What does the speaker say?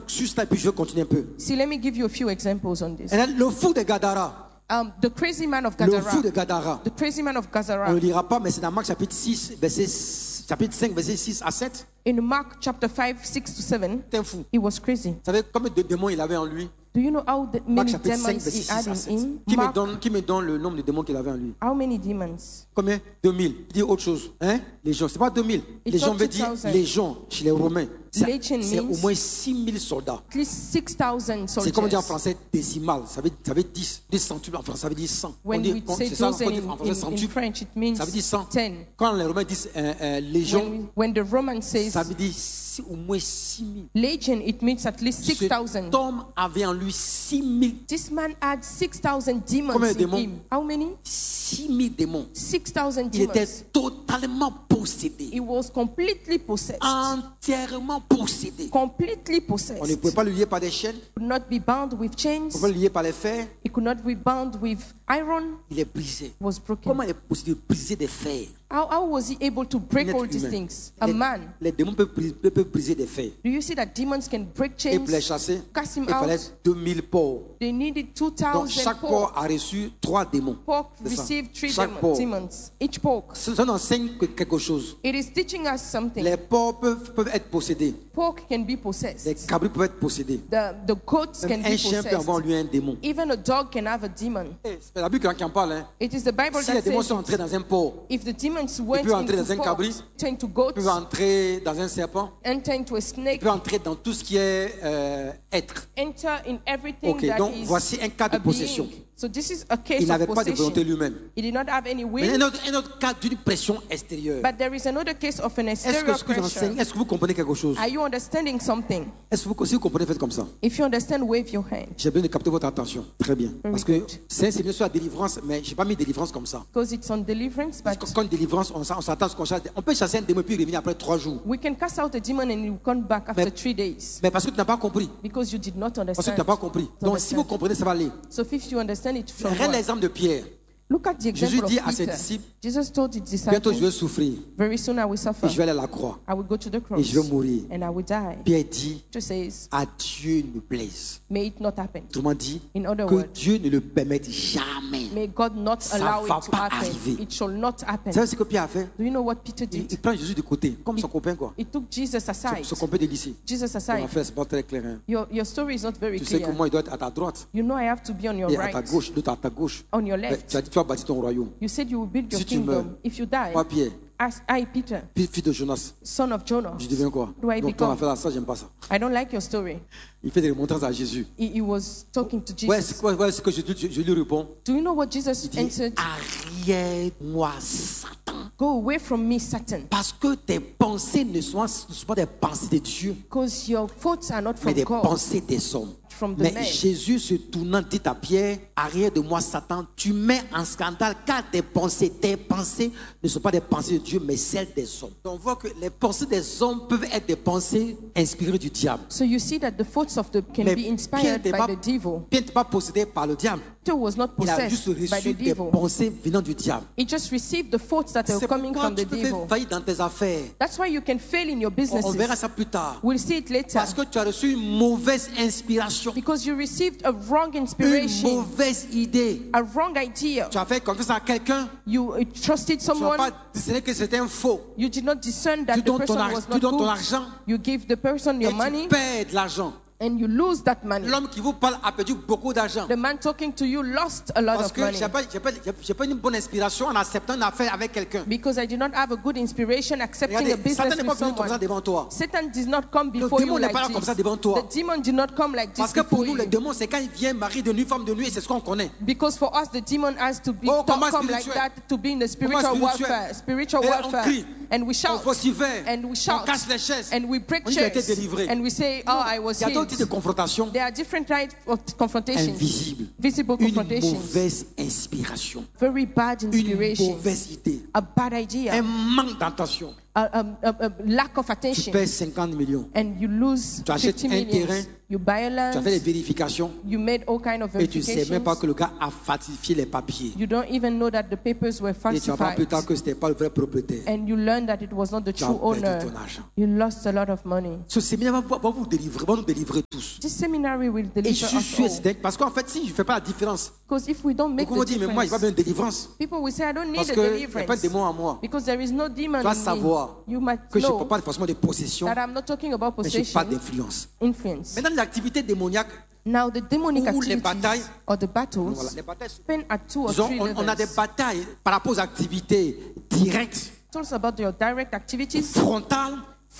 juste là, puis je vais continuer un peu. See, let me give you a few examples on this. Et là, le fou de Gadara. The crazy man of Le fou de Gadara. Gadara. The crazy man of On ne Gadara. le lira pas, mais c'est dans Marc chapitre 5, verset 6 à 7. In Mark chapter 5, 6 to 7, C'est un fou. he was crazy. Vous savez combien de démons il avait en lui? Do you know how Marc many chapitre 5, demons verset he 6 had à in 7. him? Qui me donne le nombre de démons qu'il avait en lui? How many demons? Combien? 2000. Il dit autre chose. Hein? Légion. C'est pas 2000. Légion veut dire 2000. légion chez les Romains. Legion C'est au means moins 6000 soldats. At least 6,000 C'est comme on dit en soldiers. français décimal. Ça veut 10. 10 centuple en français, ça veut dire 100. When we say C'est ça, thousand on dit en français in centuple. French, it means Ça veut dire 100. 10. Quand les Romains disent légion, When the Roman says ça veut dire au moins 6000. legion, it means at least 6,000. Cet homme avait en lui 6000. This man had 6,000 demons Combien de in démons? him. How many? 6000 démons. 6,000 Il était demons. totalement possédé. He was completely possessed. Entièrement possédé. Completely On ne possessed. pouvait pas le lier par des chaînes. Could not be bound with On chains. ne pouvait pas le lier par les fers. He could not be bound with iron. Il est brisé. He was broken. Comment il est possible de briser des fers? How was he able to break Un être all these humain. things? A man. Les démons peuvent briser des fers. Do you see that demons can break Et pour les chains? chasser, Cast him il fallait out. 2000 porcs. They needed Donc 2,000 chaque porc pork. a reçu 3 démons. Pork C'est ça. received 3 Chaque porc. demons. Each pork. Ça nous enseigne quelque chose. It is teaching us something. Les porcs peuvent être possédés. Pork can be Les possessed. cabris peuvent être possédés. The goats can Même be un chien peut avoir en possessed. lui un démon. Even a dog can have a demon. C'est la Bible qui en parle. Hein. It is the Bible Si les that démons says sont entrés dans un porc, if the demons went peut entrer dans un into cabri, porks, turn to ils goats, peuvent entrer dans un serpent, enter into a ils snake, peuvent entrer dans tout ce qui est être. enter in everything Ok, that donc is voici un cas de a possession. being. So this is a case Il n'avait of pas de volonté possession. lui-même. He did not have any Mais will, un autre cas d'une pression extérieure. but there is another case of an Est-ce exterior ce que j'enseigne, pressure. est-ce que vous comprenez quelque chose? Are you understanding something? Est-ce que si vous comprenez, faites comme ça. If you understand, wave your hand. J'ai besoin de capter votre attention. Très bien. Parce que good. c'est bien sûr la délivrance, mais je n'ai pas mis délivrance comme ça. Because it's on deliverance, but Quand une délivrance, on s'attend à ce qu'on chasse. On peut chasser un démon puis revenir après 3 jours. we can cast out a demon and it will come back after Mais- 3 days. Mais parce que tu n'as pas compris. Because you did not Parce que tu understand. n'as pas compris. Donc si vous comprenez, ça va aller. So if you understand it from Regarde what? l'exemple de Pierre. Look at the Jésus example dit of à ses Peter. disciples, Jesus told his bientôt je vais disciples, souffrir very soon I will suffer. et je vais aller à la croix. I will go to the Et cross je vais mourir. and I will die. Pierre dit, Peter says, à Dieu ne plaise. may it not happen. Autrement dit, In other que words, Dieu ne le permette jamais. may God not Ça allow va it to pas happen. arriver. It shall not Vous happen. savez ce que Pierre a fait? Do you know what Peter Il did? prend Jésus de côté, comme son copain quoi. He took Jesus aside. Son copain de lycée. Jesus En aside. fait, c'est pas très clair. Hein. Your story is not very Tu sais que clear. moi, il doit être à ta droite You know I have to be on your et à ta right, gauche, l'autre à ta gauche. on your Mais left. tu as dit, tu vas bâtir ton royaume. You said you will build your Si tu kingdom. meurs, If you die, Moi, Pierre, as I, Peter, fils de Jonas, son of Jonah, je deviens quoi? do I Donc, toi, on va become? faire ça, j'aime pas ça. I don't like your story. Il fait des remontrances à Jésus. He was talking to Ouais, Jesus. c'est ce que je lui réponds. Do you know what Jesus Il dit, answered? arrière-moi, Satan. Go away from me, Satan, Parce que tes pensées ne sont pas des pensées de Dieu, because your thoughts are not mais from des God, pensées des hommes. from the Mais man. Jésus se tournant dit à Pierre, arrière de moi Satan, tu mets en scandale car tes pensées ne sont pas des pensées de Dieu, mais celles des hommes. Donc on voit que les pensées des hommes peuvent être des pensées inspirées du diable. So you see that the thoughts of the can Mais be inspired by the devil. Pierre n'était pas possédé par le diable. Peter was not Il a juste possessed by reçu the des devil. pensées venant du diable. He just received the thoughts that are C'est coming pourquoi from tu the peux devil. faire faillir dans tes affaires. That's why you can fail in your On verra businesses. ça plus tard. We'll see it later. Parce que tu as reçu une mauvaise inspiration, Because you received a wrong une inspiration, mauvaise idée. a wrong idea. Tu as fait confiance à quelqu'un, You trusted tu n'as someone. pas discerné que c'était un faux. You did not discern that Tu the donnes person was tu not donnes ton good. argent You give the person et your tu money perds de l'argent. and you lose that money. L'homme qui vous parle a perdu beaucoup d'argent. The man talking to you lost a lot Parce of que money. j'ai pas une bonne inspiration en acceptant une affaire avec quelqu'un. Because I did not have a good inspiration accepting a Regardez, business Satan n'est pas with venu comme ça someone. devant toi. Satan did not come Le before démon you n'est like pas là comme ça this. devant toi. The demon did not come like this Parce que pour before nous, you. le démon, c'est quand il vient mari de nuit, femme de nuit, et c'est ce qu'on connaît. Because for us, the demon has to be Oh, combat come like spirituel. that to be in the spiritual Combat spirituel. warfare, spiritual Et là, on warfare, crie. and we On shout, vocifère, and we on shout, casse les chaises. and we break On dit qu'il a été chairs, délivré. and we say, "Oh, I was Il y a d'autres types de healed." confrontations There are different types of confrontations, invisibles. visible Une confrontations, mauvaise inspiration, very bad une inspiration, mauvaise idée, a bad un idea, manque d'intention. lack of Tu attention, perds 50 millions. and you lose Tu achètes 50 un terrain, millions. You buy a Tu as fait les land, vérifications you made all kind of et tu ne sais même pas verifications. que le gars a falsifié les papiers. You don't even know that the papers were Et tu vas voir plus falsified. tard que ce n'était pas le vrai propriétaire. And you learn that it was not the Tu as true perdu owner. ton argent. You lost a lot of money. Ce séminaire va vous délivrer, va nous délivrer tous. This seminary will Et deliver je suis us sûr, all. parce qu'en fait, si je ne fais pas la différence, Because if we don't make beaucoup vont the dire, mais moi, il va difference, bien une délivrance. people will say, I don't need Parce a qu'il n'y a pas de deliverance. démon en moi. Because there is no demon Tu dois in me. savoir You might que je ne know parle pas forcément de possession, that I'm not talking about mais je parle possession, d'influence. influence. Maintenant, les activités démoniaques, Now the demonic Ou les activities batailles. or the voilà, battles les batailles, happen at 2 or disons, 3 on a des levels. batailles par rapport aux activités directes, It talks about your direct activities, frontales